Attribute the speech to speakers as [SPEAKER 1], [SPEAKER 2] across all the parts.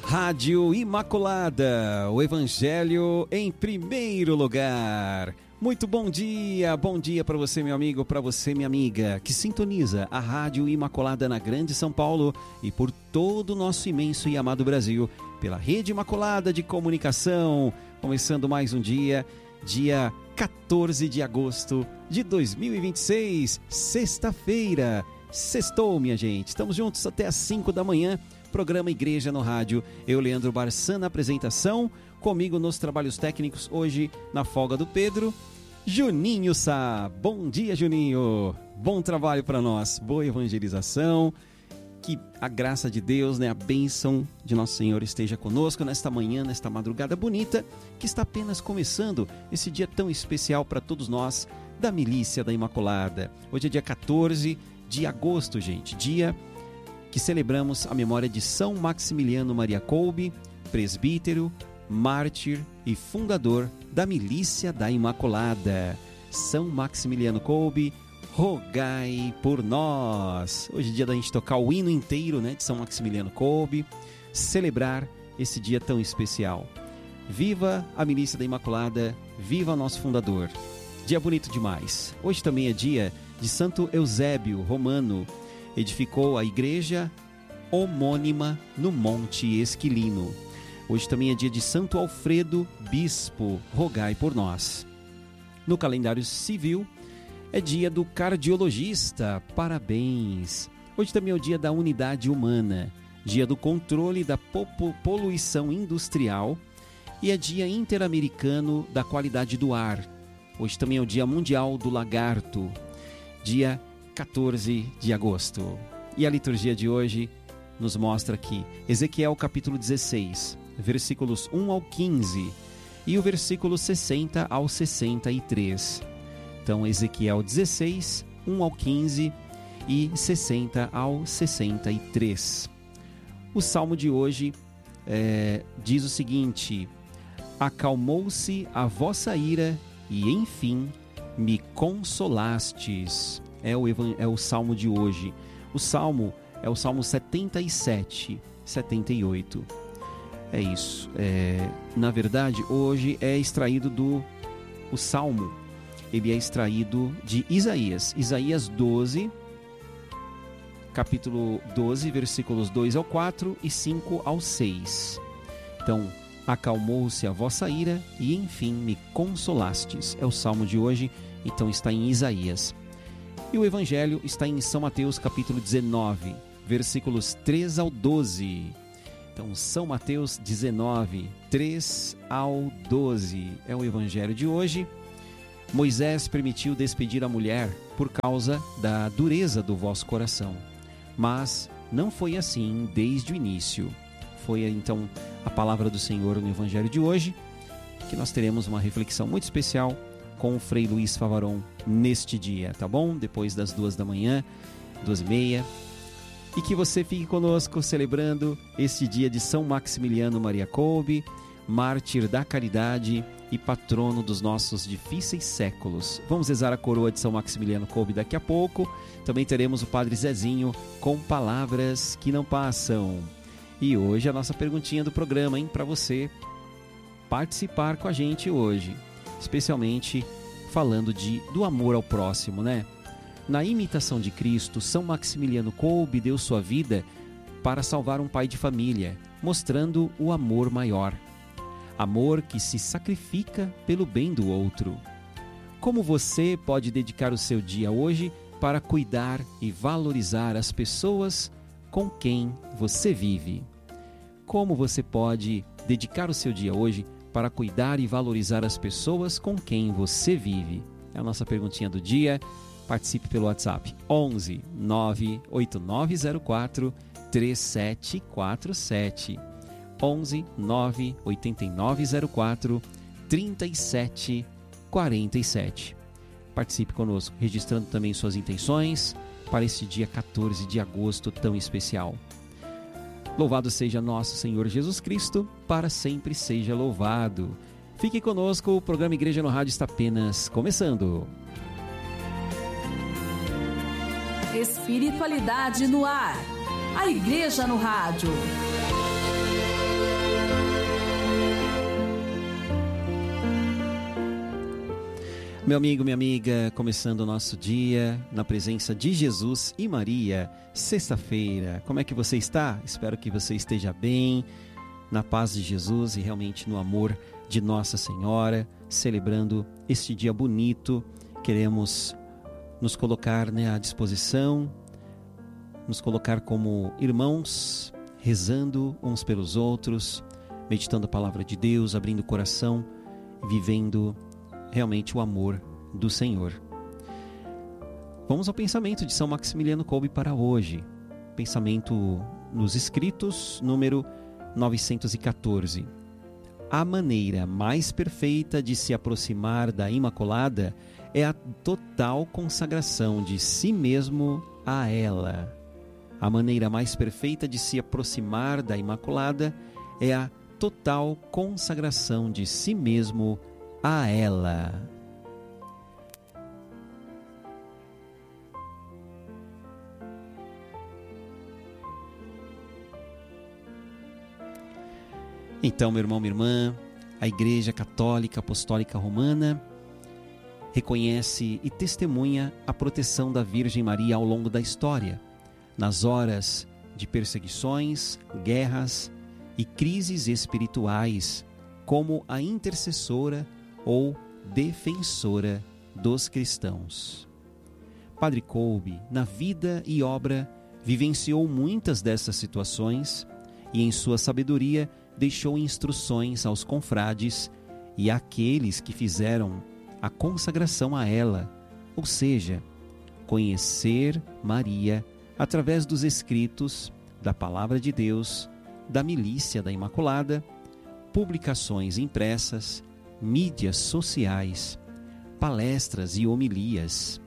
[SPEAKER 1] Rádio Imaculada, o Evangelho em primeiro lugar. Muito bom dia para você, meu amigo, para você, minha amiga, que sintoniza a Rádio Imaculada na Grande São Paulo e por todo o nosso imenso e amado Brasil, pela Rede Imaculada de Comunicação. Começando mais um dia 14 de agosto de 2026, sexta-feira. Sextou, minha gente. Estamos juntos até às 5 da manhã. Programa Igreja no Rádio. Eu, Leandro Barçan, na apresentação. Comigo nos trabalhos técnicos, hoje na folga do Pedro, Juninho Sá. Bom dia, Juninho. Bom trabalho para nós. Boa evangelização. Que a graça de Deus, a bênção de Nosso Senhor esteja conosco nesta manhã, nesta madrugada bonita, que está apenas começando esse dia tão especial para todos nós da Milícia da Imaculada. Hoje é dia 14 de agosto, gente. Dia que celebramos a memória de São Maximiliano Maria Kolbe, presbítero, mártir e fundador da Milícia da Imaculada. São Maximiliano Kolbe, rogai por nós. Hoje é dia da gente tocar o hino inteiro, de São Maximiliano Kolbe, celebrar esse dia tão especial. Viva a Milícia da Imaculada, viva nosso fundador. Dia bonito demais. Hoje também é dia de Santo Eusébio Romano. Edificou a igreja homônima no Monte Esquilino. Hoje também é dia de Santo Alfredo Bispo, rogai por nós. No calendário civil, é dia do cardiologista, parabéns. Hoje também é o dia da unidade humana, dia do controle da poluição industrial e é dia interamericano da qualidade do ar. Hoje também é o dia mundial do lagarto, dia 14 de agosto. E a liturgia de hoje nos mostra aqui Ezequiel capítulo 16, versículos 1 ao 15 e o versículo 60 ao 63. Então, Ezequiel 16, 1 ao 15 e 60 ao 63. O salmo de hoje diz o seguinte: acalmou-se a vossa ira e, enfim, me consolastes. É o salmo de hoje. O salmo é o salmo 77, 78. É isso. Na verdade, hoje é extraído o salmo. Ele é extraído de Isaías. Isaías 12, capítulo 12, versículos 2 ao 4 e 5 ao 6. Então, acalmou-se a vossa ira e, enfim, me consolastes. É o salmo de hoje, então está em Isaías. E o Evangelho está em São Mateus, capítulo 19, versículos 3 ao 12. Então, São Mateus 19, 3 ao 12 é o Evangelho de hoje. Moisés permitiu despedir a mulher por causa da dureza do vosso coração. Mas não foi assim desde o início. Foi então a palavra do Senhor no Evangelho de hoje, que nós teremos uma reflexão muito especial com o Frei Luiz Favaron neste dia, tá bom? Depois das 2 da manhã, 2h30. E que você fique conosco celebrando este dia de São Maximiliano Maria Kolbe, mártir da caridade e patrono dos nossos difíceis séculos. Vamos rezar a coroa de São Maximiliano Kolbe daqui a pouco. Também teremos o Padre Zezinho com palavras que não passam. E hoje a nossa perguntinha do programa, para você participar com a gente hoje. Especialmente falando do amor ao próximo, Na imitação de Cristo, São Maximiliano Kolbe deu sua vida para salvar um pai de família, mostrando o amor maior. Amor que se sacrifica pelo bem do outro. Como você pode dedicar o seu dia hoje para cuidar e valorizar as pessoas com quem você vive? Como você pode dedicar o seu dia hoje para cuidar e valorizar as pessoas com quem você vive? É a nossa perguntinha do dia. Participe pelo WhatsApp 11 98904 3747. 11 98904 3747. Participe conosco, registrando também suas intenções para este dia 14 de agosto tão especial. Louvado seja nosso Senhor Jesus Cristo, para sempre seja louvado. Fique conosco, o programa Igreja no Rádio está apenas começando.
[SPEAKER 2] Espiritualidade no ar. A Igreja no Rádio.
[SPEAKER 1] Meu amigo, minha amiga, começando o nosso dia na presença de Jesus e Maria, sexta-feira. Como é que você está? Espero que você esteja bem, na paz de Jesus e realmente no amor de Nossa Senhora, celebrando este dia bonito. Queremos nos colocar à disposição, nos colocar como irmãos, rezando uns pelos outros, meditando a palavra de Deus, abrindo o coração, vivendo realmente o amor do Senhor. Vamos ao pensamento de São Maximiliano Kolbe para hoje. Pensamento nos escritos, número 914. A maneira mais perfeita de se aproximar da Imaculada é a total consagração de si mesmo a ela. A maneira mais perfeita de se aproximar da Imaculada é a total consagração de si mesmo a ela. Então, meu irmão, minha irmã, a Igreja Católica Apostólica Romana reconhece e testemunha a proteção da Virgem Maria ao longo da história, nas horas de perseguições, guerras e crises espirituais, como a intercessora ou defensora dos cristãos. Padre Kolbe, na vida e obra, vivenciou muitas dessas situações e, em sua sabedoria, deixou instruções aos confrades e àqueles que fizeram a consagração a ela, ou seja, conhecer Maria através dos escritos, da Palavra de Deus, da milícia da Imaculada, publicações impressas, mídias sociais, palestras e homilias.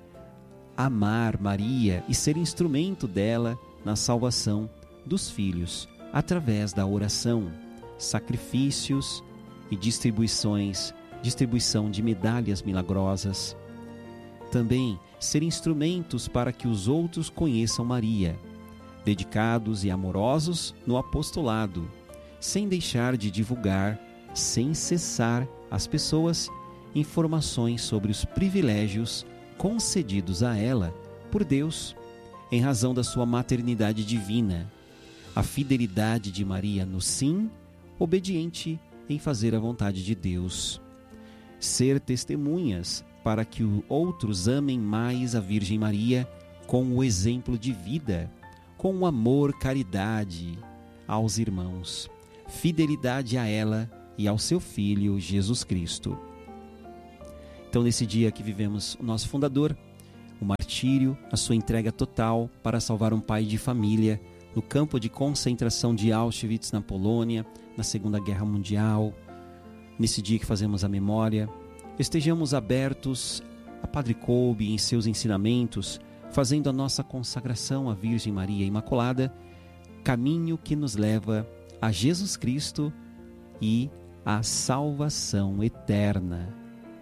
[SPEAKER 1] Amar Maria e ser instrumento dela na salvação dos filhos através da oração, sacrifícios e distribuição de medalhas milagrosas. Também ser instrumentos para que os outros conheçam Maria, dedicados e amorosos no apostolado, sem deixar de divulgar, sem cessar, às pessoas informações sobre os privilégios concedidos a ela por Deus, em razão da sua maternidade divina, a fidelidade de Maria no sim, obediente em fazer a vontade de Deus. Ser testemunhas para que outros amem mais a Virgem Maria com o exemplo de vida, com o amor, caridade aos irmãos, fidelidade a ela e ao seu Filho Jesus Cristo. Então, nesse dia que vivemos o nosso fundador, o martírio, a sua entrega total para salvar um pai de família no campo de concentração de Auschwitz, na Polônia, na Segunda Guerra Mundial. Nesse dia que fazemos a memória, estejamos abertos a Padre Kolbe em seus ensinamentos, fazendo a nossa consagração à Virgem Maria Imaculada, caminho que nos leva a Jesus Cristo e à salvação eterna.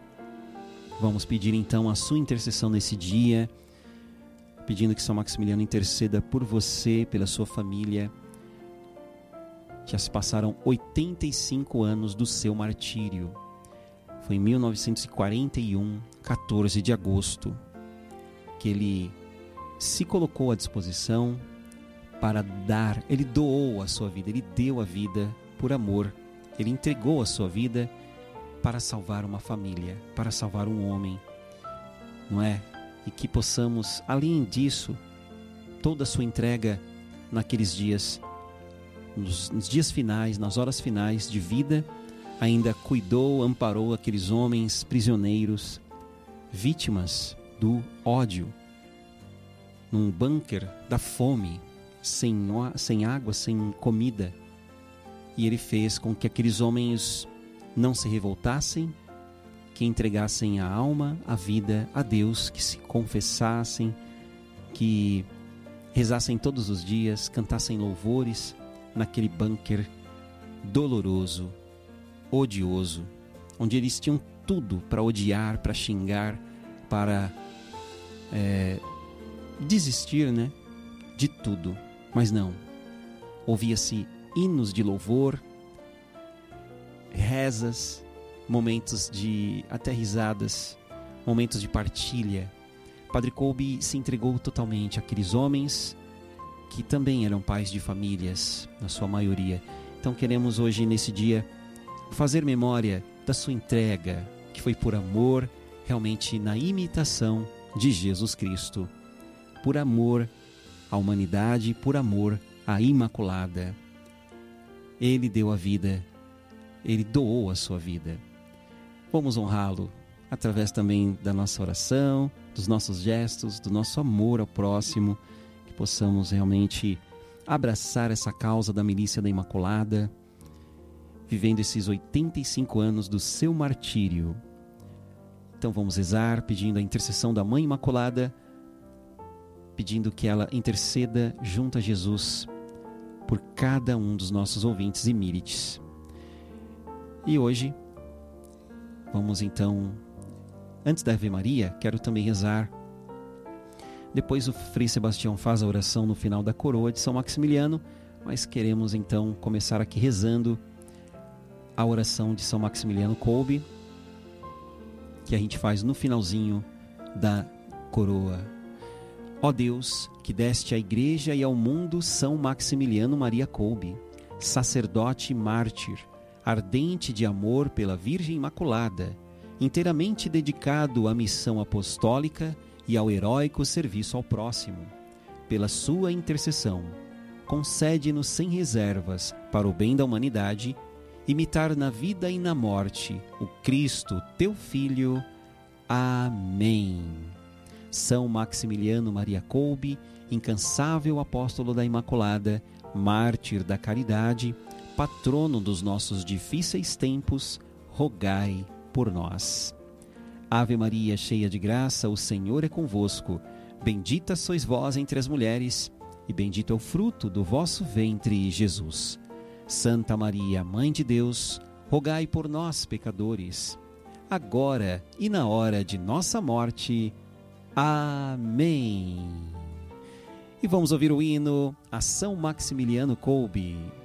[SPEAKER 1] Vamos pedir então a sua intercessão nesse dia, pedindo que São Maximiliano interceda por você, pela sua família. Já se passaram 85 anos do seu martírio. Foi em 1941, 14 de agosto, que ele se colocou à disposição para dar. Ele doou a sua vida, ele deu a vida por amor. Ele entregou a sua vida para salvar uma família, para salvar um homem, não é? E que possamos, além disso, toda a sua entrega naqueles dias, nos dias finais, nas horas finais de vida, ainda cuidou, amparou aqueles homens prisioneiros, vítimas do ódio, num bunker da fome, sem água, sem comida. E ele fez com que aqueles homens não se revoltassem, que entregassem a alma, a vida a Deus, que se confessassem, que rezassem todos os dias, cantassem louvores naquele bunker doloroso, odioso, onde eles tinham tudo para odiar, para xingar, para desistir, de tudo. Mas não, ouvia-se hinos de louvor, rezas, momentos de até risadas, momentos de partilha. Padre Kolbe se entregou totalmente àqueles homens que também eram pais de famílias, na sua maioria. Então queremos hoje, nesse dia, fazer memória da sua entrega, que foi por amor, realmente na imitação de Jesus Cristo. Por amor à humanidade, por amor à Imaculada. Ele deu a vida, ele doou a sua vida. Vamos honrá-lo através também da nossa oração, dos nossos gestos, do nosso amor ao próximo, que possamos realmente abraçar essa causa da milícia da Imaculada, vivendo esses 85 anos do seu martírio. Então vamos rezar pedindo a intercessão da Mãe Imaculada, pedindo que ela interceda junto a Jesus por cada um dos nossos ouvintes e mírites. E hoje, vamos então, antes da Ave Maria, quero também rezar. Depois o Frei Sebastião faz a oração no final da coroa de São Maximiliano, mas queremos então começar aqui rezando a oração de São Maximiliano Kolbe, que a gente faz no finalzinho da coroa. Ó Deus, que deste à Igreja e ao mundo São Maximiliano Maria Kolbe, sacerdote e mártir, ardente de amor pela Virgem Imaculada, inteiramente dedicado à missão apostólica e ao heróico serviço ao próximo. Pela sua intercessão, concede-nos sem reservas, para o bem da humanidade, imitar na vida e na morte o Cristo, teu Filho. Amém. São Maximiliano Maria Kolbe, incansável apóstolo da Imaculada, mártir da caridade, patrono dos nossos difíceis tempos, rogai por nós. Ave Maria, cheia de graça, o Senhor é convosco. Bendita sois vós entre as mulheres, e bendito é o fruto do vosso ventre, Jesus. Santa Maria, Mãe de Deus, rogai por nós, pecadores, agora e na hora de nossa morte. Amém. E vamos ouvir o hino a São Maximiliano Kolbe.